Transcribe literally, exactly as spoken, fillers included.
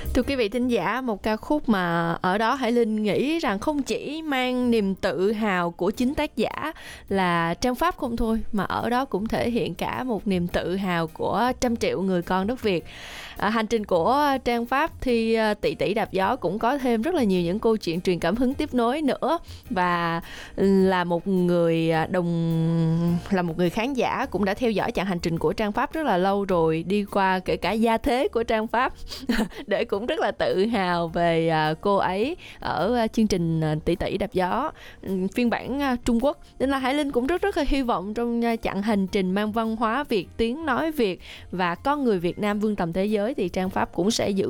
Thưa quý vị thính giả, một ca khúc mà ở đó Hải Linh nghĩ rằng không chỉ mang niềm tự hào của chính tác giả là Trang Pháp không thôi, mà ở đó cũng thể hiện cả một niềm tự hào của trăm triệu người con đất Việt. À, hành trình của Trang Pháp thì Tỷ Tỷ Đạp Gió cũng có thêm rất là nhiều những câu chuyện truyền cảm hứng tiếp nối nữa, và là một người đồng là một người khán giả cũng đã theo dõi chặng hành trình của Trang Pháp rất là lâu rồi, đi qua kể cả gia thế của Trang Pháp để cũng rất là tự hào về cô ấy ở chương trình Tỷ Tỷ Đạp Gió phiên bản Trung Quốc. Nên là Hải Linh cũng rất rất là hy vọng trong chặng hành trình mang văn hóa Việt, tiếng nói Việt và con người Việt Nam vươn tầm thế giới thì Trang Pháp cũng sẽ giữ